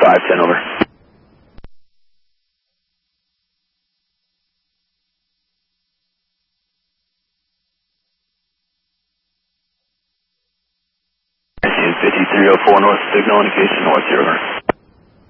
510 over. And 5304 north, signal indication north, 0.